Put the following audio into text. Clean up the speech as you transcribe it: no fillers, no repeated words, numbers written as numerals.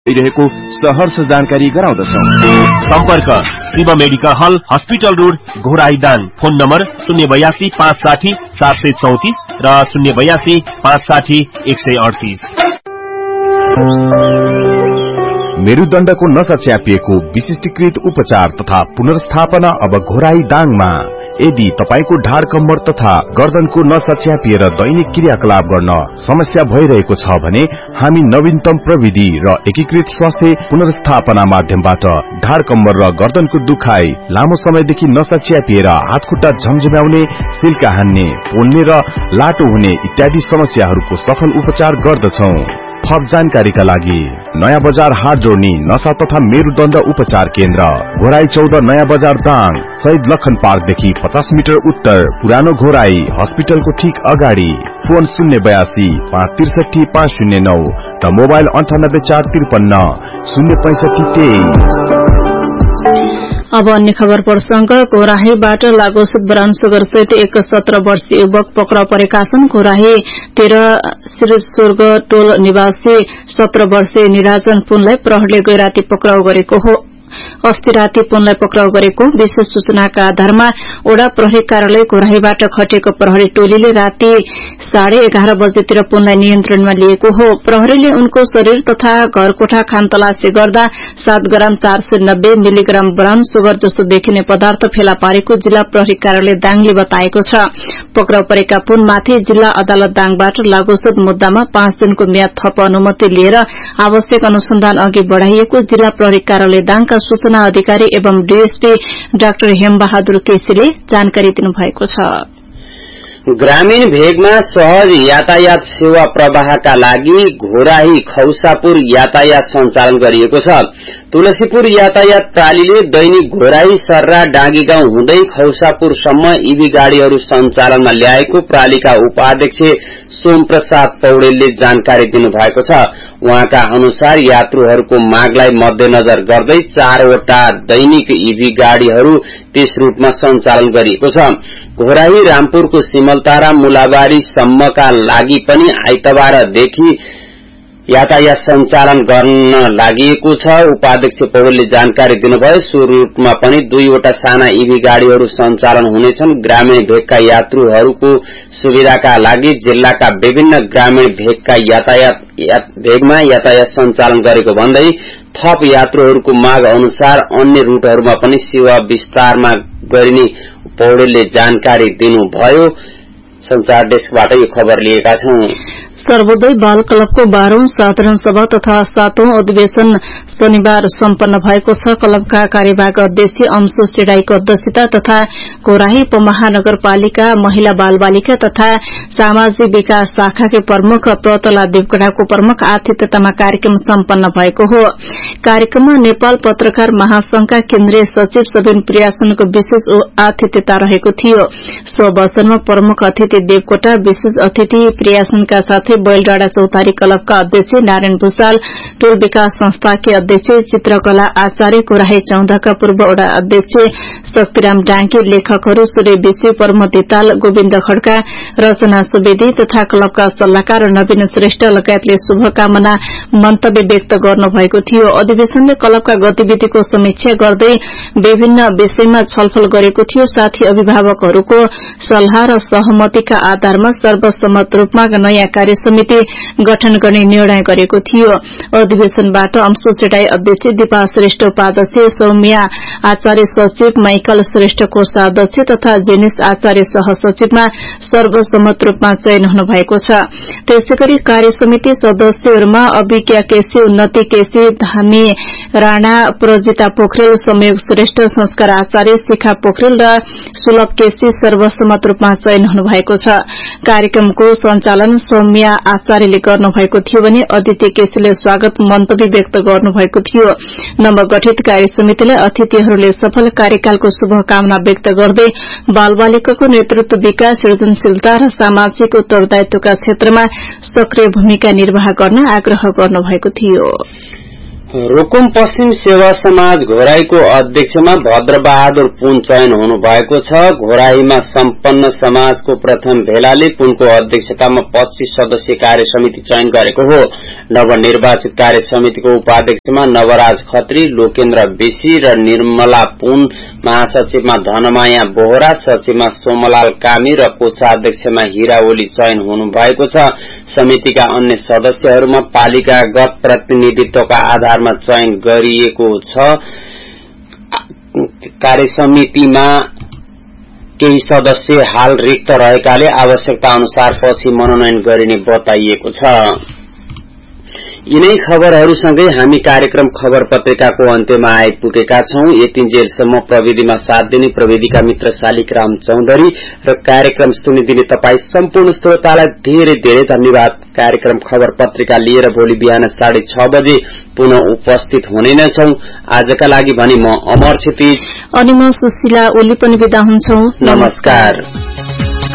रहेको सहर्ष जानकारी गराउँदछौं। सम्पर्क शिव मेडिकल हल, hospital road, Ghorahi Dang. Phone number 082 560 734 र 082 560 138। मेरुदण्डको नसा च्यापिएको विशिष्टीकृत उपचार तथा पुनर्स्थापना अब घोराई दाङमा। यदि तपाईको ढाड कम्मर तथा गर्दनको नसा च्यापिएर दैनिक क्रियाकलाप गर्न समस्या भइरहेको छ भने हामी नवीनतम प्रविधि र एकीकृत स्वास्थ्य पुनर्स्थापना माध्यमबाट ढाड कम्मर र गर्दनको दुखाइ, लामो समयदेखि नसा च्यापिएर हातखुट्टा झमझम्याउने, सिल्का हान्ने, पोल्ने र लाटो हुने इत्यादि समस्याहरूको सफल उपचार गर्दछौं। थप जानकारीका लागि नयाँ बजार हाट जोड्ने नशा तथा मेरुदण्ड उपचार केन्द्र, घोराई 14 नयाँ बजार दाङ, शहीद लखन पार्कदेखि 50 मिटर उत्तर, पुरानो घोराई हस्पिटलको ठीक अगाडि। फोन 082 563 509 र मोबाइल 98 453 065 23। अब अन्य खबर प्रसंग कोराहीबाट लागोसुत ब्राउन सुगर सहित एक 17 वर्षीय युवक पक्राउ परेका छन्। कोराही 13 श्री स्वर्ग टोल निवासी 17 वर्षीय निराजन पुनलाई प्रहरीले गैराती पक्राउ गरेको हो। अस्ति राति पुनलाई पक्राउ गरेको विशेष सूचनाका आधारमा ओडा प्रहरी कार्यालय कोराहीबाट खटेको प्रहरी टोलीले राति 11:30 बजेतिर पुनलाई नियन्त्रणमा लिएको हो। प्रहरीले उनको शरीर तथा घरकोठा खानतलासी गर्दा 7 ग्राम 490 मिलिग्राम ब्राउन सुगर जस्तो देखिने पदार्थ फेला पारेको जिल्ला प्रहरी कार्यालय दाङले बताएको छ। पक्राउ परेका पुनमाथि जिल्ला अदालत दाङबाट लागोसुत मुद्दामा 5 दिनको म्याद थप अनुमति लिएर आवश्यक अनुसन्धान अघि बढ़ाइएको जिल्ला प्रहरी कार्यालय दाङका सूचना अधिकारी एवं डीएसपी डाक्टर हेमबहादुर केसीले जानकारी दिनुभएको छ। ग्रामीण भेगमा सहज यातायात सेवा प्रवाहका लागि घोराही खौसापुर यातायात सञ्चालन गरिएको छ। तुलसीपुर यातायात प्रालीले दैनिक घोराही सर्रा डाँगी गाउँ हुँदै खौसापुरसम्म ईभी गाड़ीहरू सञ्चालनमा ल्याएको प्रालीका उपाध्यक्ष सोमप्रसाद पौडेलले जानकारी दिनुभएको छ। उहाँका अनुसार यात्रुहरूको मागलाई मध्यनजर गर्दै 4 वटा दैनिक ईभी गाड़ीहरू त्यस रूटमा सञ्चालन गरिएको छ। घोराही रामपुरको सिमलतारा मुलाबारी सम्मका लागि पनि आइतबारदेखि यातायात सञ्चालन गर्न लागिएको छ। उपाध्यक्ष पौडेलले जानकारी दिनुभयो। सो रूटमा पनि 2 वटा साना ईभी गाड़ीहरू सञ्चालन हुनेछन्। ग्रामीण भेगका यात्रुहरूको सुविधाका लागि जिल्लाका विभिन्न ग्रामीण भेगका भेगमा यातायात सञ्चालन गरेको भन्दै थप यात्रुहरूको माग अनुसार अन्य रूटहरूमा पनि सेवा विस्तारमा गरिने पौडेलले जानकारी दिनुभयो। संचार डेस्कबाट यो खबर लिएका छौं। सर्वोदय बाल क्लबको 12औं साधारण सभा तथा 7औं अधिवेशन शनिबार सम्पन्न भएको छ। क्लबका कार्यवाहक अध्यक्ष अंशु सिडाईको अध्यक्षता तथा कोराही उपमहानगरपालिका महिला बाल बालिका तथा सामाजिक विकास शाखाकै प्रमुख प्रतला देवगढ़ाको प्रमुख आतिथ्यतामा कार्यक्रम सम्पन्न भएको हो। कार्यक्रममा नेपाल पत्रकार महासंघका केन्द्रीय सचिव सबिन प्रियासनको विशेष आतिथ्यता रहेको थियो। सो अवसरमा प्रमुख अतिथि देवकोटा, विशेष अतिथि प्रियासनका साथै बैलडाँडा चौतारी क्लबका अध्यक्ष नारायण भूषाल, टोल विकास संस्थाकी अध्यक्ष चित्रकला आचार्य, कोराही 14 का पूर्व वडा अध्यक्ष शक्तिराम डाङ्के, लेखकहरू सूर्य विषी, प्रमोद दिताल, गोविन्द खड्का, रचना सुवेदी तथा क्लबका सल्लाहकार नवीन श्रेष्ठ लगायतले शुभकामना मन्तव्य व्यक्त गर्नुभएको थियो। अधिवेशनले क्लबका गतिविधिको समीक्षा गर्दै विभिन्न विषयमा छलफल गरेको थियो। साथै अभिभावकहरूको सल्लाह र सहमतिका आधारमा सर्वसम्मत रूपमा नयाँ कार्य समिति गठन गर्ने निर्णय गरेको थियो। अधिवेशनबाट अंशु सेटाई अध्यक्ष, दीपा श्रेष्ठ उपाध्यक्ष, सौम्या आचार्य सचिव, माइकल श्रेष्ठ कोषाध्यक्ष तथा जेनिस आचार्य सहसचिवमा सर्वसम्मत रूपमा चयन हुनुभएको छ। त्यसैगरी कार्य समिति सदस्यहरूमा अभिज्ञा केसी, उन्नति केसी, धामी राणा, प्रजिता पोखरेल, संयोग श्रेष्ठ, संस्कार आचार्य, शिखा पोखरेल र सुलभ केसी सर्वसम्मत रूपमा चयन हुनुभएको छ। कार्यक्रमको सञ्चालन सौम्या आचार्यले गर्नुभएको थियो भने अदित्य केसीले स्वागत मन्तव्य व्यक्त गर्नुभएको थियो। नवगठित कार्य समितिले अतिथिहरूले सफल कार्यकालको शुभकामना व्यक्त गर्दै बालबालिकाको नेतृत्व, विकास, सृजनशीलता र सामाजिक उत्तरदायित्वका क्षेत्रमा सक्रिय भूमिका निर्वाह गर्न आग्रह गर्नुभएको थियो। रुकुम पश्चिम सेवा समाज घोराईको अध्यक्षमा भद्रबहादुर पुन चयन हुनुभएको छ। घोराईमा सम्पन्न समाजको प्रथम भेलाले पुनको अध्यक्षतामा 25 सदस्यीय कार्य समिति चयन गरेको हो। नवनिर्वाचित कार्य समितिको उपाध्यक्षमा नवराज खत्री, लोकेन्द्र बेसी र निर्मला पुन, महासचिवमा धनमाया बोहरा, सचिवमा सोमलाल कामी र कोषाध्यक्षमा हीरा ओली चयन हुनुभएको छ। समितिका अन्य सदस्यहरूमा पालिकागत प्रतिनिधित्वका आधारमा चयन गरिएको छ। कार्यसमितिमा केही सदस्य हाल रिक्त रहेकाले आवश्यकता अनुसार पछि मनोनयन गरिने बताइएको छ। यिनै खबरहरूसँगै हामी कार्यक्रम खबर पत्रिकाको अन्त्यमा आइपुगेका छौं। यतिन्जेलसम्म प्रविधिमा साथ दिने प्रविधिका मित्र शालिग्राम चौधरी र कार्यक्रम सुनिदिने तपाई सम्पूर्ण श्रोतालाई धेरै धेरै धन्यवाद। कार्यक्रम खबर पत्रिका लिएर भोलि बिहान 6:30 बजे पुनः उपस्थित हुने नै छौं। आजका लागि भने म अमर क्षितिज अनि म सुशीला ओली पनि बिदा हुन्छौं। नमस्कार।